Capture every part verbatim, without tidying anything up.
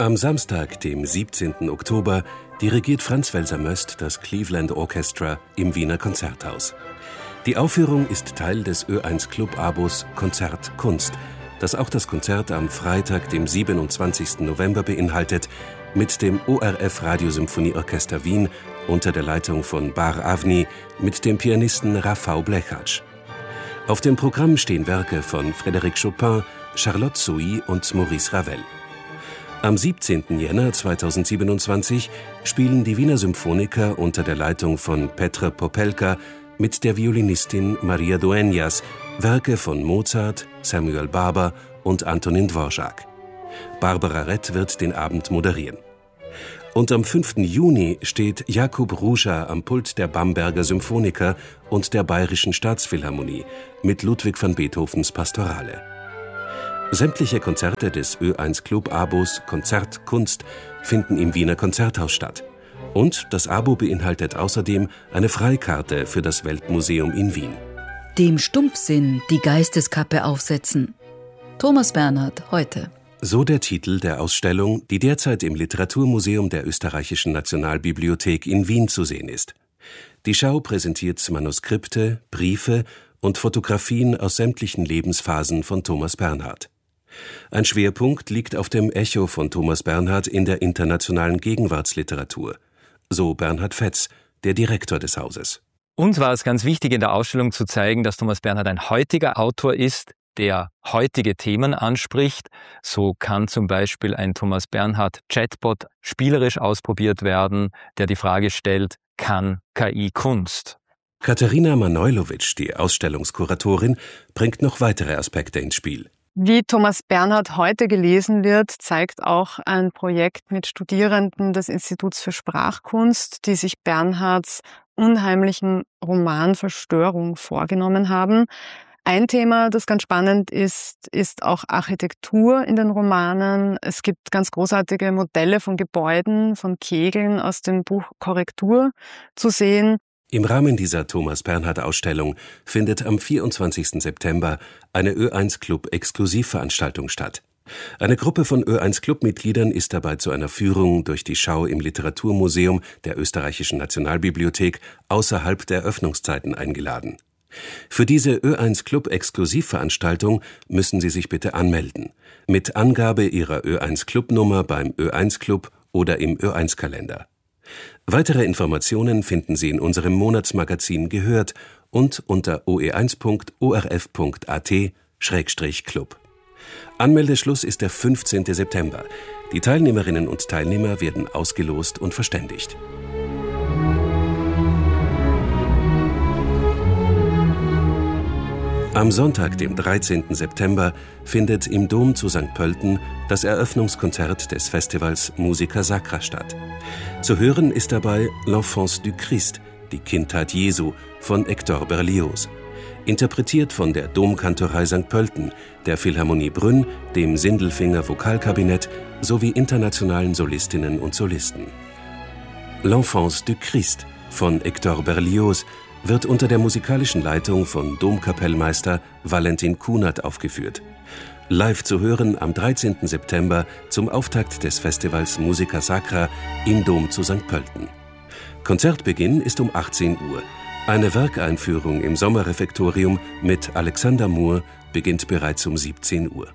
Am Samstag, dem siebzehnten Oktober, dirigiert Franz Welser-Möst das Cleveland Orchestra im Wiener Konzerthaus. Die Aufführung ist Teil des Ö eins Club-Abos Konzert Kunst, das auch das Konzert am Freitag, dem siebenundzwanzigsten November beinhaltet, mit dem O R F Radiosymphonieorchester Wien unter der Leitung von Bar Avni mit dem Pianisten Rafał Blechacz. Auf dem Programm stehen Werke von Frédéric Chopin, Charlotte Sohi und Maurice Ravel. Am siebzehnten Jänner zweitausendsiebenundzwanzig spielen die Wiener Symphoniker unter der Leitung von Petr Popelka mit der Violinistin Maria Dueñas Werke von Mozart, Samuel Barber und Antonin Dvorak. Barbara Rett wird den Abend moderieren. Und am fünften Juni steht Jakub Ruža am Pult der Bamberger Symphoniker und der Bayerischen Staatsphilharmonie mit Ludwig van Beethovens Pastorale. Sämtliche Konzerte des Ö eins Club-Abos Konzert Kunst finden im Wiener Konzerthaus statt. Und das Abo beinhaltet außerdem eine Freikarte für das Weltmuseum in Wien. Dem Stumpfsinn die Geisteskappe aufsetzen. Thomas Bernhard heute. So der Titel der Ausstellung, die derzeit im Literaturmuseum der Österreichischen Nationalbibliothek in Wien zu sehen ist. Die Schau präsentiert Manuskripte, Briefe und Fotografien aus sämtlichen Lebensphasen von Thomas Bernhard. Ein Schwerpunkt liegt auf dem Echo von Thomas Bernhard in der internationalen Gegenwartsliteratur. So Bernhard Fetz, der Direktor des Hauses. Uns war es ganz wichtig, in der Ausstellung zu zeigen, dass Thomas Bernhard ein heutiger Autor ist, der heutige Themen anspricht. So kann zum Beispiel ein Thomas Bernhard Chatbot spielerisch ausprobiert werden, der die Frage stellt, kann K I Kunst? Katharina Manojlovic, die Ausstellungskuratorin, bringt noch weitere Aspekte ins Spiel. Wie Thomas Bernhard heute gelesen wird, zeigt auch ein Projekt mit Studierenden des Instituts für Sprachkunst, die sich Bernhards unheimlichen Roman Verstörung vorgenommen haben. Ein Thema, das ganz spannend ist, ist auch Architektur in den Romanen. Es gibt ganz großartige Modelle von Gebäuden, von Kegeln aus dem Buch Korrektur zu sehen. Im Rahmen dieser Thomas-Bernhard-Ausstellung findet am vierundzwanzigsten September eine Ö eins Club-Exklusivveranstaltung statt. Eine Gruppe von Ö eins Club-Mitgliedern ist dabei zu einer Führung durch die Schau im Literaturmuseum der Österreichischen Nationalbibliothek außerhalb der Öffnungszeiten eingeladen. Für diese Ö eins Club-Exklusivveranstaltung müssen Sie sich bitte anmelden. Mit Angabe Ihrer Ö eins Club-Nummer beim Ö eins Club oder im Ö eins Kalender. Weitere Informationen finden Sie in unserem Monatsmagazin Gehört und unter o e eins punkt o r f punkt a t Schrägstrich Club. Anmeldeschluss ist der fünfzehnten September. Die Teilnehmerinnen und Teilnehmer werden ausgelost und verständigt. Am Sonntag, dem dreizehnten September, findet im Dom zu Sankt Pölten das Eröffnungskonzert des Festivals Musica Sacra statt. Zu hören ist dabei L'Enfance du Christ, die Kindheit Jesu, von Hector Berlioz. Interpretiert von der Domkantorei Sankt Pölten, der Philharmonie Brünn, dem Sindelfinger Vokalkabinett sowie internationalen Solistinnen und Solisten. L'Enfance du Christ von Hector Berlioz wird unter der musikalischen Leitung von Domkapellmeister Valentin Kunert aufgeführt. Live zu hören am dreizehnten September zum Auftakt des Festivals Musica Sacra im Dom zu Sankt Pölten. Konzertbeginn ist um achtzehn Uhr. Eine Werkeinführung im Sommerrefektorium mit Alexander Moore beginnt bereits um siebzehn Uhr.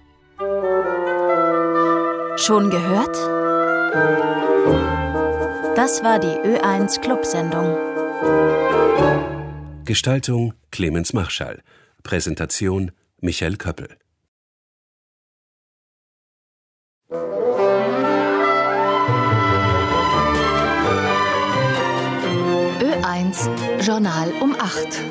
Schon gehört? Das war die Ö eins Club-Sendung. Gestaltung Clemens Marschall. Präsentation Michael Köppel. Ö eins Journal um acht.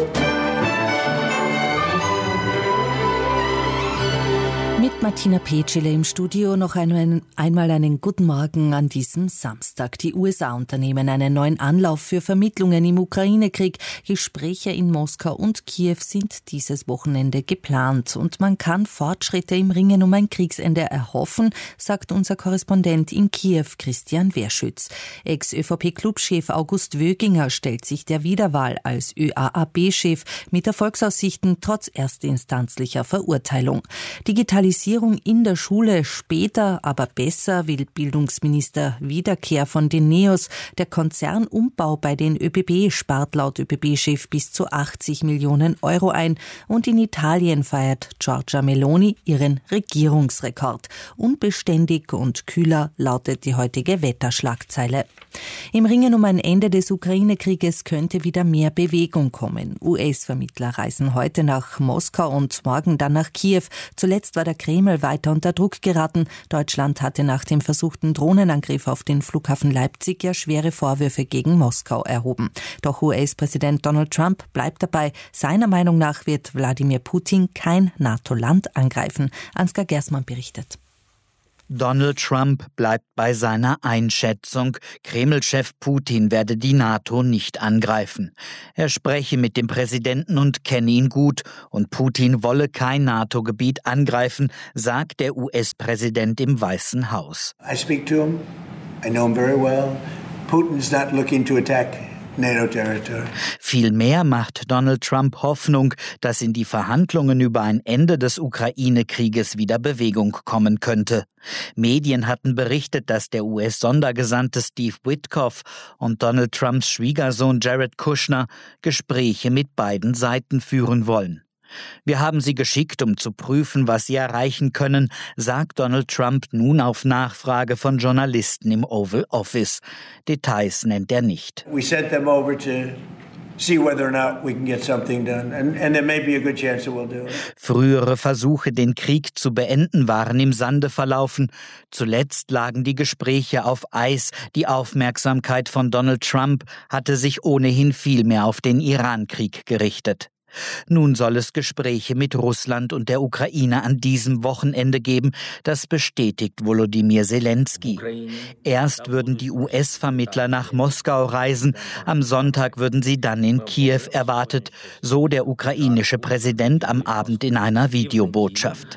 Mit Martina Petschele im Studio noch einen, einmal einen guten Morgen an diesem Samstag. Die U S A unternehmen einen neuen Anlauf für Vermittlungen im Ukraine-Krieg. Gespräche in Moskau und Kiew sind dieses Wochenende geplant und man kann Fortschritte im Ringen um ein Kriegsende erhoffen, sagt unser Korrespondent in Kiew, Christian Werschütz. Ex-Ö V P-Clubchef August Wöginger stellt sich der Wiederwahl als Ö A A B-Chef mit Erfolgsaussichten trotz erstinstanzlicher Verurteilung. Digitalisierung Mobilisierung in der Schule später, aber besser will Bildungsminister Wiederkehr von den Neos. Der Konzernumbau bei den ÖBB spart laut ÖBB-Chef bis zu achtzig Millionen Euro ein. Und in Italien feiert Giorgia Meloni ihren Regierungsrekord. Unbeständig und kühler lautet die heutige Wetterschlagzeile. Im Ringen um ein Ende des Ukraine-Krieges könnte wieder mehr Bewegung kommen. U S-Vermittler reisen heute nach Moskau und morgen dann nach Kiew. Zuletzt war der Kreml weiter unter Druck geraten. Deutschland hatte nach dem versuchten Drohnenangriff auf den Flughafen Leipzig ja schwere Vorwürfe gegen Moskau erhoben. Doch U S-Präsident Donald Trump bleibt dabei. Seiner Meinung nach wird Wladimir Putin kein NATO-Land angreifen. Ansgar Gersmann berichtet. Donald Trump bleibt bei seiner Einschätzung. Kreml-Chef Putin werde die NATO nicht angreifen. Er spreche mit dem Präsidenten und kenne ihn gut. Und Putin wolle kein NATO-Gebiet angreifen, sagt der U S-Präsident im Weißen Haus. I speak to him. I know him very well. Putin's not looking to attack NATO territory. Vielmehr macht Donald Trump Hoffnung, dass in die Verhandlungen über ein Ende des Ukraine-Krieges wieder Bewegung kommen könnte. Medien hatten berichtet, dass der U S-Sondergesandte Steve Witkoff und Donald Trumps Schwiegersohn Jared Kushner Gespräche mit beiden Seiten führen wollen. Wir haben sie geschickt, um zu prüfen, was sie erreichen können, sagt Donald Trump nun auf Nachfrage von Journalisten im Oval Office. Details nennt er nicht. We sent them over to see whether or not we can get something done, and, and there may be a good chance that we'll do it. Frühere Versuche, den Krieg zu beenden, waren im Sande verlaufen. Zuletzt lagen die Gespräche auf Eis. Die Aufmerksamkeit von Donald Trump hatte sich ohnehin viel mehr auf den Irankrieg gerichtet. Nun soll es Gespräche mit Russland und der Ukraine an diesem Wochenende geben. Das bestätigt Volodymyr Zelensky. Erst würden die U S-Vermittler nach Moskau reisen. Am Sonntag würden sie dann in Kiew erwartet, so der ukrainische Präsident am Abend in einer Videobotschaft.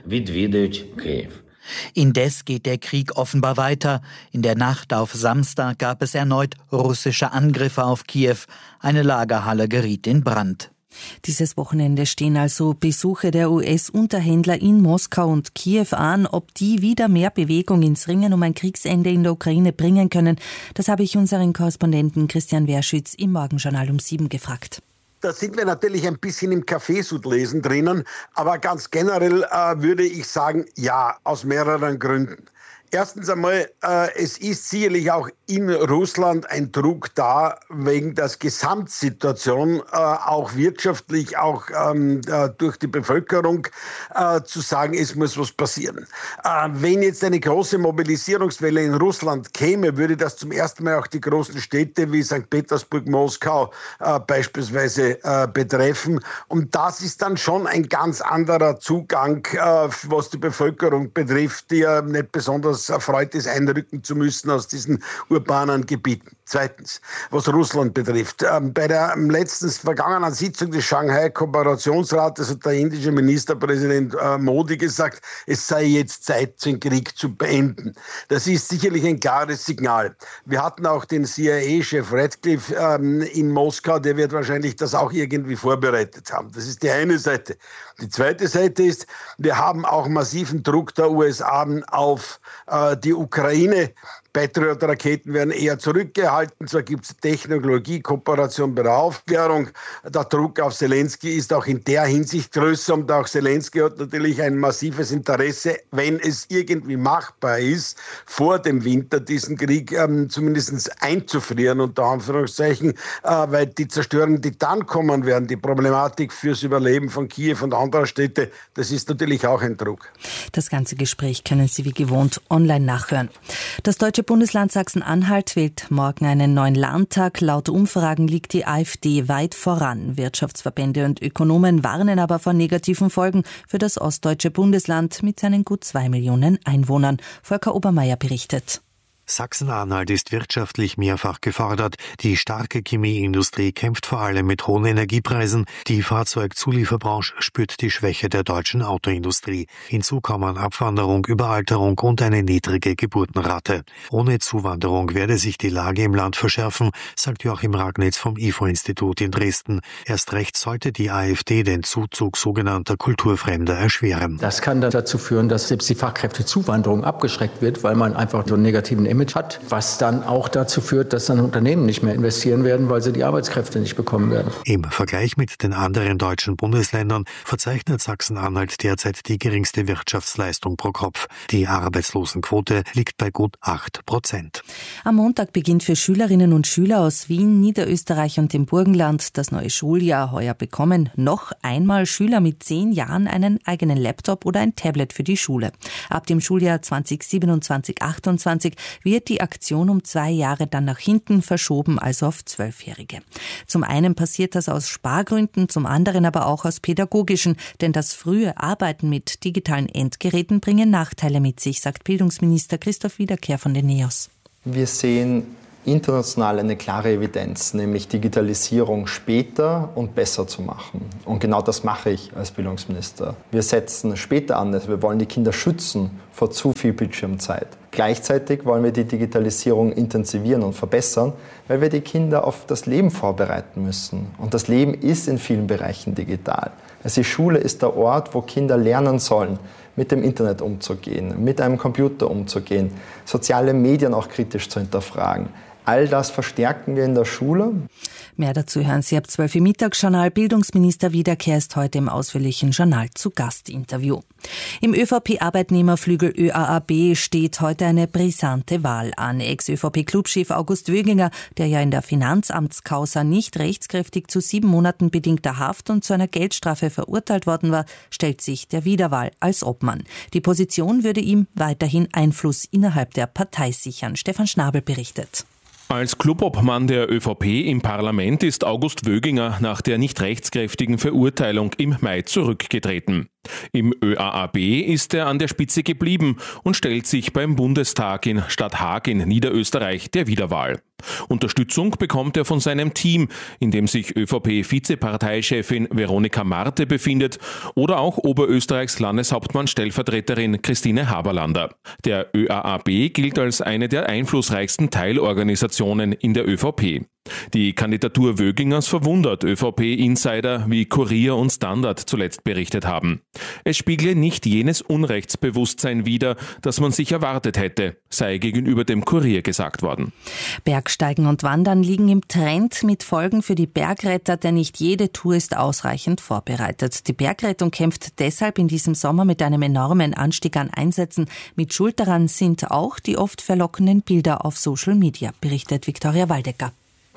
Indes geht der Krieg offenbar weiter. In der Nacht auf Samstag gab es erneut russische Angriffe auf Kiew. Eine Lagerhalle geriet in Brand. Dieses Wochenende stehen also Besuche der U S-Unterhändler in Moskau und Kiew an. Ob die wieder mehr Bewegung ins Ringen um ein Kriegsende in der Ukraine bringen können, das habe ich unseren Korrespondenten Christian Werschütz im Morgenjournal um sieben gefragt. Da sind wir natürlich ein bisschen im Kaffeesudlesen drinnen, aber ganz generell äh, würde ich sagen, ja, aus mehreren Gründen. Erstens einmal, äh, es ist sicherlich auch in Russland ein Druck da, wegen der Gesamtsituation, äh, auch wirtschaftlich, auch ähm, äh, durch die Bevölkerung, äh, zu sagen, es muss was passieren. Äh, wenn jetzt eine große Mobilisierungswelle in Russland käme, würde das zum ersten Mal auch die großen Städte wie Sankt Petersburg, Moskau äh, beispielsweise äh, betreffen. Und das ist dann schon ein ganz anderer Zugang, äh, was die Bevölkerung betrifft, die ja nicht besonders erfreut ist, einrücken zu müssen aus diesen urbanen Gebieten. Zweitens, was Russland betrifft. Ähm, bei der letzten vergangenen Sitzung des Shanghai-Kooperationsrates hat der indische Ministerpräsident äh, Modi gesagt, es sei jetzt Zeit, den Krieg zu beenden. Das ist sicherlich ein klares Signal. Wir hatten auch den C I A-Chef Radcliffe ähm, in Moskau, der wird wahrscheinlich das auch irgendwie vorbereitet haben. Das ist die eine Seite. Die zweite Seite ist, wir haben auch massiven Druck der U S A auf äh, die Ukraine. Patriot-Raketen werden eher zurückgehalten. Zwar gibt es Technologie-Kooperation bei der Aufklärung. Der Druck auf Zelensky ist auch in der Hinsicht größer. Und auch Zelensky hat natürlich ein massives Interesse, wenn es irgendwie machbar ist, vor dem Winter diesen Krieg ähm, zumindest einzufrieren, unter Anführungszeichen, äh, weil die Zerstörungen, die dann kommen werden, die Problematik fürs Überleben von Kiew und anderer Städte, das ist natürlich auch ein Druck. Das ganze Gespräch können Sie wie gewohnt online nachhören. Das deutsche Bundesland Sachsen-Anhalt wählt morgen einen neuen Landtag. Laut Umfragen liegt die AfD weit voran. Wirtschaftsverbände und Ökonomen warnen aber vor negativen Folgen für das ostdeutsche Bundesland mit seinen gut zwei Millionen Einwohnern. Volker Obermeier berichtet. Sachsen-Anhalt ist wirtschaftlich mehrfach gefordert. Die starke Chemieindustrie kämpft vor allem mit hohen Energiepreisen. Die Fahrzeugzulieferbranche spürt die Schwäche der deutschen Autoindustrie. Hinzu kommen Abwanderung, Überalterung und eine niedrige Geburtenrate. Ohne Zuwanderung werde sich die Lage im Land verschärfen, sagt Joachim Ragnitz vom I F O-Institut in Dresden. Erst recht sollte die AfD den Zuzug sogenannter Kulturfremder erschweren. Das kann dann dazu führen, dass selbst die Fachkräftezuwanderung abgeschreckt wird, weil man einfach so einen negativen Image hat, was dann auch dazu führt, dass dann Unternehmen nicht mehr investieren werden, weil sie die Arbeitskräfte nicht bekommen werden. Im Vergleich mit den anderen deutschen Bundesländern verzeichnet Sachsen-Anhalt derzeit die geringste Wirtschaftsleistung pro Kopf. Die Arbeitslosenquote liegt bei gut acht Prozent. Am Montag beginnt für Schülerinnen und Schüler aus Wien, Niederösterreich und dem Burgenland das neue Schuljahr. Heuer bekommen noch einmal Schüler mit zehn Jahren einen eigenen Laptop oder ein Tablet für die Schule. Ab dem Schuljahr zwanzig siebenundzwanzig achtundzwanzig wird die Aktion um zwei Jahre dann nach hinten verschoben, also auf Zwölfjährige. Zum einen passiert das aus Spargründen, zum anderen aber auch aus pädagogischen, denn das frühe Arbeiten mit digitalen Endgeräten bringe Nachteile mit sich, sagt Bildungsminister Christoph Wiederkehr von den NEOS. Wir sehen international eine klare Evidenz, nämlich Digitalisierung später und besser zu machen. Und genau das mache ich als Bildungsminister. Wir setzen später an, also wir wollen die Kinder schützen vor zu viel Bildschirmzeit. Gleichzeitig wollen wir die Digitalisierung intensivieren und verbessern, weil wir die Kinder auf das Leben vorbereiten müssen. Und das Leben ist in vielen Bereichen digital. Also die Schule ist der Ort, wo Kinder lernen sollen, mit dem Internet umzugehen, mit einem Computer umzugehen, soziale Medien auch kritisch zu hinterfragen. All das verstärken wir in der Schule. Mehr dazu hören Sie ab zwölf Uhr im Mittagsjournal. Bildungsminister Wiederkehr ist heute im ausführlichen Journal zu Gastinterview. Im ÖVP-Arbeitnehmerflügel Ö A A B steht heute eine brisante Wahl an. Ex-Ö V P-Clubchef August Wöginger, der ja in der Finanzamtskausa nicht rechtskräftig zu sieben Monaten bedingter Haft und zu einer Geldstrafe verurteilt worden war, stellt sich der Wiederwahl als Obmann. Die Position würde ihm weiterhin Einfluss innerhalb der Partei sichern. Stefan Schnabel berichtet. Als Clubobmann der Ö V P im Parlament ist August Wöginger nach der nicht rechtskräftigen Verurteilung im Mai zurückgetreten. Im Ö A A B ist er an der Spitze geblieben und stellt sich beim Bundestag in Stadthaag in Niederösterreich der Wiederwahl. Unterstützung bekommt er von seinem Team, in dem sich Ö V P-Vizeparteichefin Veronika Marthe befindet oder auch Oberösterreichs Landeshauptmann-Stellvertreterin Christine Haberlander. Der Ö A A B gilt als eine der einflussreichsten Teilorganisationen in der Ö V P. Die Kandidatur Wögingers verwundert Ö V P-Insider, wie Kurier und Standard zuletzt berichtet haben. Es spiegle nicht jenes Unrechtsbewusstsein wider, das man sich erwartet hätte, sei gegenüber dem Kurier gesagt worden. Bergsteigen und Wandern liegen im Trend mit Folgen für die Bergretter, denn nicht jede Tour ist ausreichend vorbereitet. Die Bergrettung kämpft deshalb in diesem Sommer mit einem enormen Anstieg an Einsätzen. Mit Schuld daran sind auch die oft verlockenden Bilder auf Social Media, berichtet Viktoria Waldecker.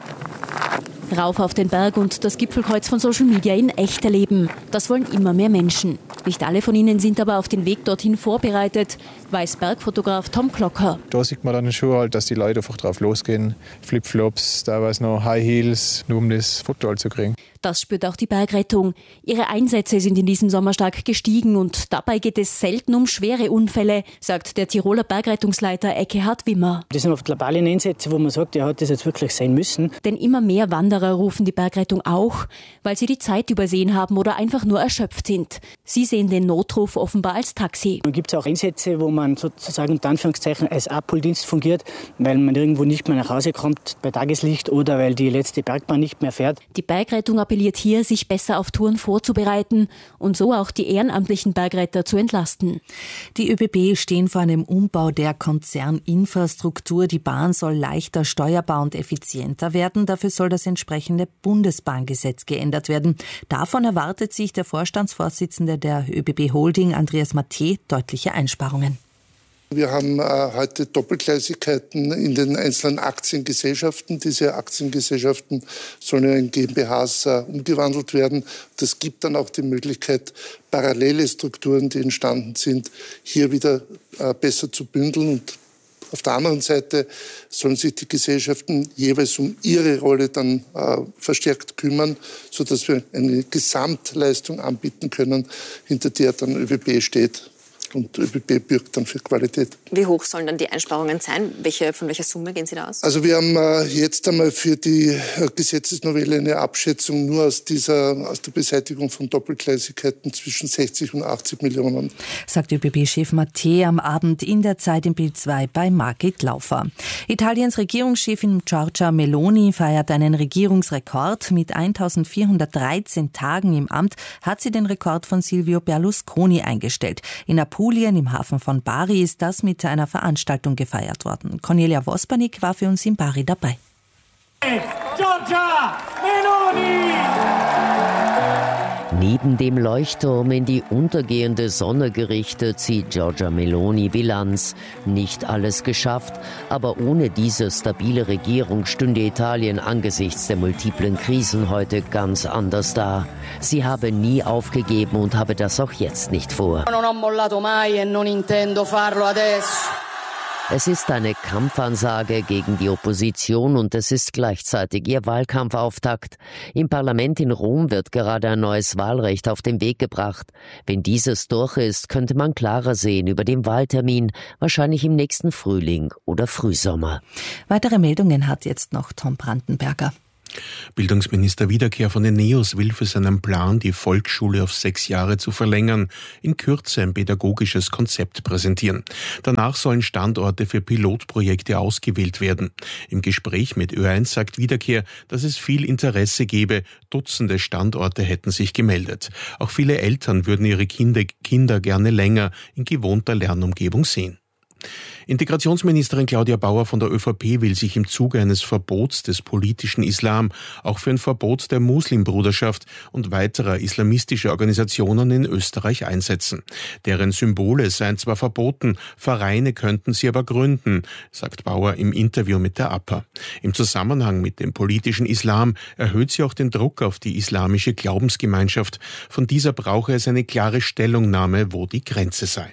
Rauf auf den Berg und das Gipfelkreuz von Social Media in echt erleben. Das wollen immer mehr Menschen. Nicht alle von ihnen sind aber auf den Weg dorthin vorbereitet, weiß Bergfotograf Tom Klocker. Da sieht man dann schon halt, dass die Leute einfach drauf losgehen. Flipflops, teilweise noch High Heels, nur um das Foto halt zu kriegen. Das spürt auch die Bergrettung. Ihre Einsätze sind in diesem Sommer stark gestiegen und dabei geht es selten um schwere Unfälle, sagt der Tiroler Bergrettungsleiter Eckehard Wimmer. Das sind oft globale Einsätze, wo man sagt, ja, hat das jetzt wirklich sein müssen. Denn immer mehr Wanderer rufen die Bergrettung auch, weil sie die Zeit übersehen haben oder einfach nur erschöpft sind. Sie sehen den Notruf offenbar als Taxi. Dann gibt es auch Einsätze, wo man sozusagen unter Anführungszeichen als Abholdienst fungiert, weil man irgendwo nicht mehr nach Hause kommt bei Tageslicht oder weil die letzte Bergbahn nicht mehr fährt. Die Bergrettung appelliert hier, sich besser auf Touren vorzubereiten und so auch die ehrenamtlichen Bergretter zu entlasten. Die ÖBB stehen vor einem Umbau der Konzerninfrastruktur. Die Bahn soll leichter steuerbar und effizienter werden. Dafür soll das entsprechende Bundesbahngesetz geändert werden. Davon erwartet sich der Vorstandsvorsitzende der ÖBB Holding, Andreas Mathieu, deutliche Einsparungen. Wir haben äh, heute Doppelgleisigkeiten in den einzelnen Aktiengesellschaften. Diese Aktiengesellschaften sollen in G m b Hs äh, umgewandelt werden. Das gibt dann auch die Möglichkeit, parallele Strukturen, die entstanden sind, hier wieder äh, besser zu bündeln. Und auf der anderen Seite sollen sich die Gesellschaften jeweils um ihre Rolle dann äh, verstärkt kümmern, sodass wir eine Gesamtleistung anbieten können, hinter der dann ÖBB steht. Und ÖBB bürgt dann für Qualität. Wie hoch sollen dann die Einsparungen sein? Welche, von welcher Summe gehen Sie da aus? Also wir haben äh, jetzt einmal für die äh, Gesetzesnovelle eine Abschätzung nur aus, dieser, aus der Beseitigung von Doppelgleisigkeiten zwischen sechzig und achtzig Millionen. Sagt ÖBB-Chef Mattei am Abend in der Zeit im Bild zwei bei Margit Laufer. Italiens Regierungschefin Giorgia Meloni feiert einen Regierungsrekord. Mit eintausendvierhundertdreizehn Tagen im Amt hat sie den Rekord von Silvio Berlusconi eingestellt. In Apulien im Hafen von Bari ist das mit einer Veranstaltung gefeiert worden. Cornelia Vospanik war für uns in Bari dabei. Giorgia Meloni! Neben dem Leuchtturm in die untergehende Sonne gerichtet zieht Giorgia Meloni Bilanz. Nicht alles geschafft, aber ohne diese stabile Regierung stünde Italien angesichts der multiplen Krisen heute ganz anders da. Sie habe nie aufgegeben und habe das auch jetzt nicht vor. Non ho mollato mai e non intendo farlo adesso. Es ist eine Kampfansage gegen die Opposition und es ist gleichzeitig ihr Wahlkampfauftakt. Im Parlament in Rom wird gerade ein neues Wahlrecht auf den Weg gebracht. Wenn dieses durch ist, könnte man klarer sehen über den Wahltermin, wahrscheinlich im nächsten Frühling oder Frühsommer. Weitere Meldungen hat jetzt noch Tom Brandenberger. Bildungsminister Wiederkehr von den Neos will für seinen Plan, die Volksschule auf sechs Jahre zu verlängern, in Kürze ein pädagogisches Konzept präsentieren. Danach sollen Standorte für Pilotprojekte ausgewählt werden. Im Gespräch mit Ö eins sagt Wiederkehr, dass es viel Interesse gebe. Dutzende Standorte hätten sich gemeldet. Auch viele Eltern würden ihre Kinder, Kinder gerne länger in gewohnter Lernumgebung sehen. Integrationsministerin Claudia Bauer von der ÖVP will sich im Zuge eines Verbots des politischen Islam auch für ein Verbot der Muslimbruderschaft und weiterer islamistischer Organisationen in Österreich einsetzen. Deren Symbole seien zwar verboten, Vereine könnten sie aber gründen, sagt Bauer im Interview mit der A P A. Im Zusammenhang mit dem politischen Islam erhöht sie auch den Druck auf die islamische Glaubensgemeinschaft. Von dieser brauche es eine klare Stellungnahme, wo die Grenze sei.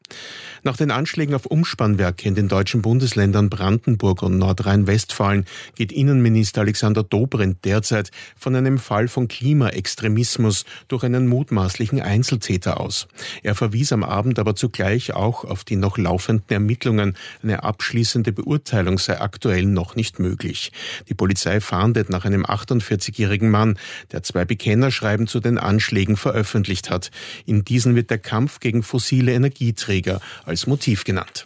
Nach den Anschlägen auf Umspannwerke in den deutschen Bundesländern Brandenburg und Nordrhein-Westfalen geht Innenminister Alexander Dobrindt derzeit von einem Fall von Klimaextremismus durch einen mutmaßlichen Einzeltäter aus. Er verwies am Abend aber zugleich auch auf die noch laufenden Ermittlungen. Eine abschließende Beurteilung sei aktuell noch nicht möglich. Die Polizei fahndet nach einem achtundvierzigjährigen Mann, der zwei Bekennerschreiben zu den Anschlägen veröffentlicht hat. In diesen wird der Kampf gegen fossile Energieträger als Motiv genannt.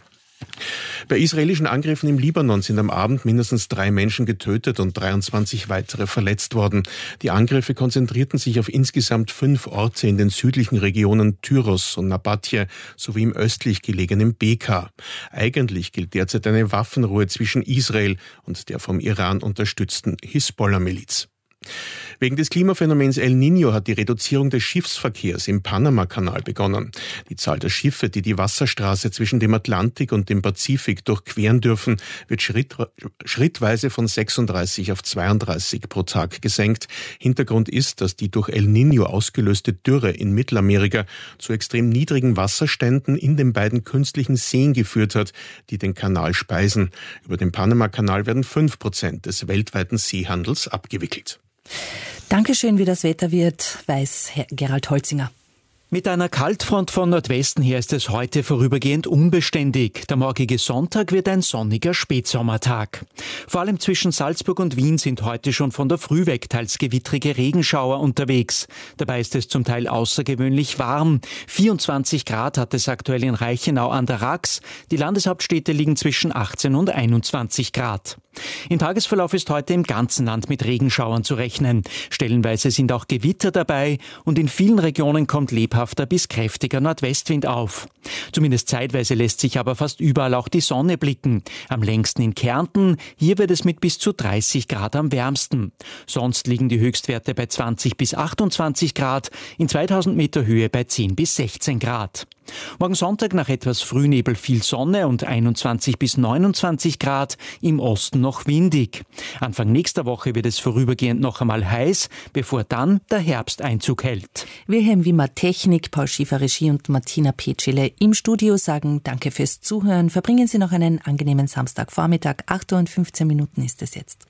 Bei israelischen Angriffen im Libanon sind am Abend mindestens drei Menschen getötet und dreiundzwanzig weitere verletzt worden. Die Angriffe konzentrierten sich auf insgesamt fünf Orte in den südlichen Regionen Tyros und Nabatje sowie im östlich gelegenen Beka. Eigentlich gilt derzeit eine Waffenruhe zwischen Israel und der vom Iran unterstützten Hisbollah-Miliz. Wegen des Klimaphänomens El Niño hat die Reduzierung des Schiffsverkehrs im Panama-Kanal begonnen. Die Zahl der Schiffe, die die Wasserstraße zwischen dem Atlantik und dem Pazifik durchqueren dürfen, wird schritt, schrittweise von sechsunddreißig auf zweiunddreißig pro Tag gesenkt. Hintergrund ist, dass die durch El Niño ausgelöste Dürre in Mittelamerika zu extrem niedrigen Wasserständen in den beiden künstlichen Seen geführt hat, die den Kanal speisen. Über den Panama-Kanal werden fünf Prozent des weltweiten Seehandels abgewickelt. Dankeschön, wie das Wetter wird, weiß Herr Gerald Holzinger. Mit einer Kaltfront von Nordwesten her ist es heute vorübergehend unbeständig. Der morgige Sonntag wird ein sonniger Spätsommertag. Vor allem zwischen Salzburg und Wien sind heute schon von der Früh weg teils gewittrige Regenschauer unterwegs. Dabei ist es zum Teil außergewöhnlich warm. vierundzwanzig Grad hat es aktuell in Reichenau an der Rax. Die Landeshauptstädte liegen zwischen achtzehn und einundzwanzig Grad. Im Tagesverlauf ist heute im ganzen Land mit Regenschauern zu rechnen. Stellenweise sind auch Gewitter dabei und in vielen Regionen kommt lebhafter bis kräftiger Nordwestwind auf. Zumindest zeitweise lässt sich aber fast überall auch die Sonne blicken. Am längsten in Kärnten, hier wird es mit bis zu dreißig Grad am wärmsten. Sonst liegen die Höchstwerte bei zwanzig bis achtundzwanzig Grad, in zweitausend Meter Höhe bei zehn bis sechzehn Grad. Morgen Sonntag nach etwas Frühnebel viel Sonne und einundzwanzig bis neunundzwanzig Grad, im Osten noch windig. Anfang nächster Woche wird es vorübergehend noch einmal heiß, bevor dann der Herbst Einzug hält. Wilhelm Wimmer Technik, Paul Schiefer Regie und Martina Petschele im Studio sagen Danke fürs Zuhören. Verbringen Sie noch einen angenehmen Samstagvormittag. acht Uhr und fünfzehn Minuten ist es jetzt.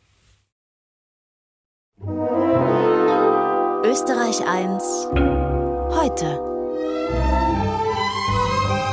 Österreich eins heute.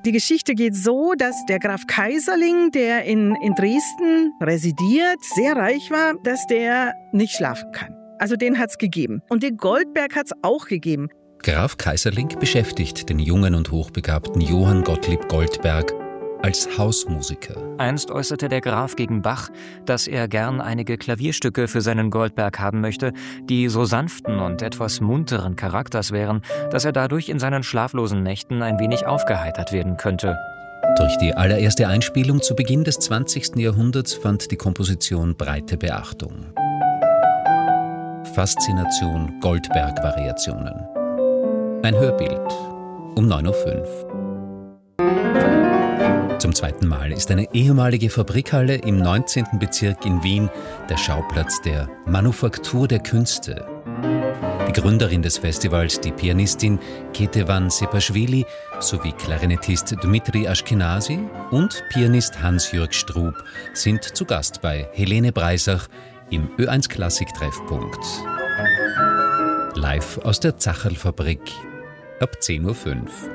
Die Geschichte geht so, dass der Graf Kaiserling, der in, in Dresden residiert, sehr reich war, dass der nicht schlafen kann. Also den hat's gegeben. Und den Goldberg hat's auch gegeben. Graf Kaiserling beschäftigt den jungen und hochbegabten Johann Gottlieb Goldberg als Hausmusiker. Einst äußerte der Graf gegen Bach, dass er gern einige Klavierstücke für seinen Goldberg haben möchte, die so sanften und etwas munteren Charakters wären, dass er dadurch in seinen schlaflosen Nächten ein wenig aufgeheitert werden könnte. Durch die allererste Einspielung zu Beginn des zwanzigsten Jahrhunderts fand die Komposition breite Beachtung. Faszination Goldberg-Variationen. Ein Hörbild um neun Uhr fünf. Zum zweiten Mal ist eine ehemalige Fabrikhalle im neunzehnten Bezirk in Wien der Schauplatz der Manufaktur der Künste. Die Gründerin des Festivals, die Pianistin Ketevan Sepaschwili sowie Klarinettist Dmitri Ashkenazi und Pianist Hans-Jürg Strub sind zu Gast bei Helene Breisach im Ö eins Klassik-Treffpunkt. Live aus der Zacherl-Fabrik ab zehn Uhr fünf.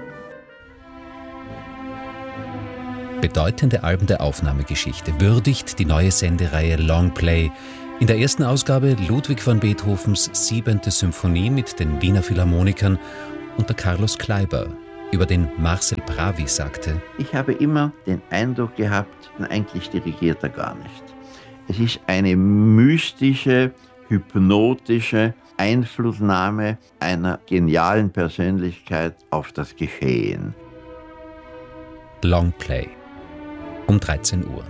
Bedeutende Alben der Aufnahmegeschichte würdigt die neue Sendereihe Longplay. In der ersten Ausgabe Ludwig van Beethovens siebente Symphonie mit den Wiener Philharmonikern unter Carlos Kleiber, über den Marcel Pravi sagte: Ich habe immer den Eindruck gehabt, eigentlich dirigiert er gar nicht. Es ist eine mystische, hypnotische Einflussnahme einer genialen Persönlichkeit auf das Geschehen. Longplay um dreizehn Uhr.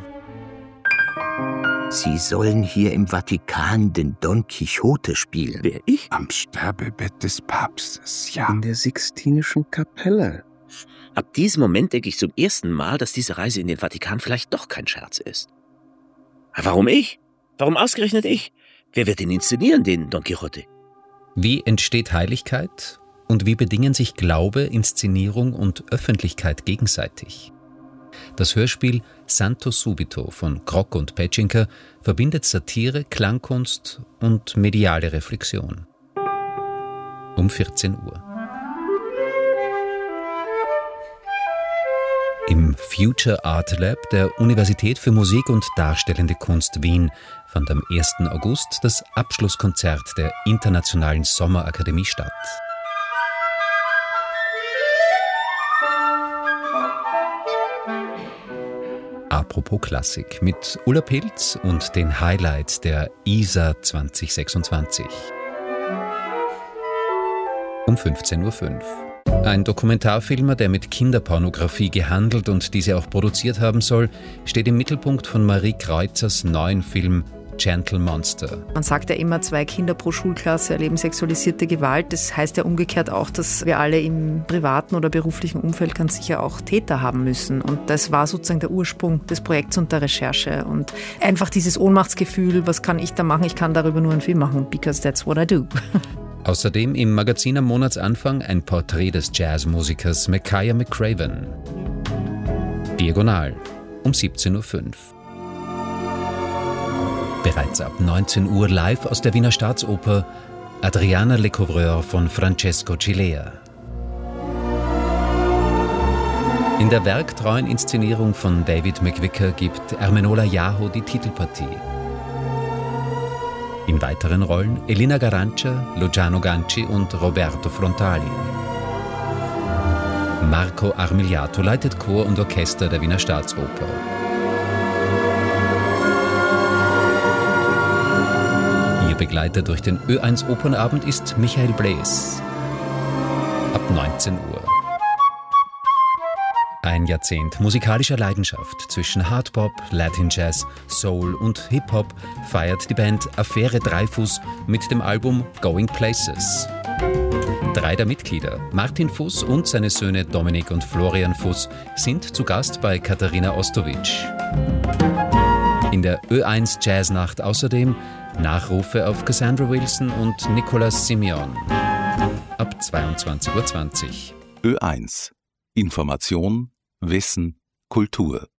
Sie sollen hier im Vatikan den Don Quixote spielen. Wer, ich? Am Sterbebett des Papstes, ja. In der Sixtinischen Kapelle. Ab diesem Moment denke ich zum ersten Mal, dass diese Reise in den Vatikan vielleicht doch kein Scherz ist. Warum ich? Warum ausgerechnet ich? Wer wird ihn inszenieren, den Don Quixote? Wie entsteht Heiligkeit und wie bedingen sich Glaube, Inszenierung und Öffentlichkeit gegenseitig? Das Hörspiel Santo Subito von Grock und Petschinker verbindet Satire, Klangkunst und mediale Reflexion. Um vierzehn Uhr. Im Future Art Lab der Universität für Musik und Darstellende Kunst Wien fand am ersten August das Abschlusskonzert der Internationalen Sommerakademie statt. Apropos Klassik mit Ulla Pilz und den Highlights der I S A zwanzig sechsundzwanzig. Um fünfzehn Uhr fünf. Ein Dokumentarfilmer, der mit Kinderpornografie gehandelt und diese auch produziert haben soll, steht im Mittelpunkt von Marie Kreuzers neuen Film Gentle Monster. Man sagt ja immer, zwei Kinder pro Schulklasse erleben sexualisierte Gewalt. Das heißt ja umgekehrt auch, dass wir alle im privaten oder beruflichen Umfeld ganz sicher auch Täter haben müssen. Und das war sozusagen der Ursprung des Projekts und der Recherche. Und einfach dieses Ohnmachtsgefühl, was kann ich da machen? Ich kann darüber nur einen Film machen, because that's what I do. Außerdem im Magazin am Monatsanfang ein Porträt des Jazzmusikers Micaiah McCraven. Diagonal um siebzehn Uhr fünf. Bereits ab neunzehn Uhr live aus der Wiener Staatsoper Adriana Lecouvreur von Francesco Cilea. In der werktreuen Inszenierung von David McVicker gibt Ermenola Yaho die Titelpartie. In weiteren Rollen Elina Garancia, Luciano Ganci und Roberto Frontali. Marco Armigliato leitet Chor und Orchester der Wiener Staatsoper. Ihr Begleiter durch den Ö eins Opernabend ist Michael Blaes. Ab neunzehn Uhr. Ein Jahrzehnt musikalischer Leidenschaft zwischen Hardbop, Latin Jazz, Soul und Hip-Hop feiert die Band Affäre Dreifuß mit dem Album Going Places. Drei der Mitglieder, Martin Fuß und seine Söhne Dominik und Florian Fuß, sind zu Gast bei Katharina Ostowitsch. In der Ö eins Jazznacht außerdem Nachrufe auf Cassandra Wilson und Nicolas Simeon. Ab zweiundzwanzig Uhr zwanzig. Ö eins. Information, Wissen, Kultur.